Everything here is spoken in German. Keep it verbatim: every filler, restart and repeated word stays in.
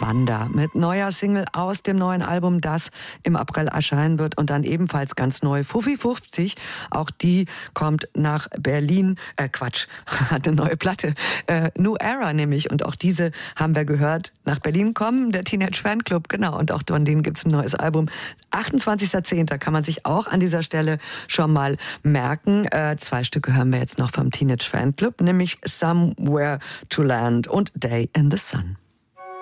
Wanda mit neuer Single aus dem neuen Album, das im April erscheinen wird, und dann ebenfalls ganz neu Fuffi fünfzig. Auch die kommt nach Berlin, äh Quatsch, hat eine neue Platte, äh, New Era nämlich, und auch diese haben wir gehört, nach Berlin kommen, der Teenage Fanclub, genau, und auch von denen gibt's ein neues Album. achtundzwanzigster zehnter kann man sich auch an dieser Stelle schon mal merken. Äh, zwei Stücke hören wir jetzt noch vom Teenage Fanclub, nämlich Somewhere to Land und Day in the Sun.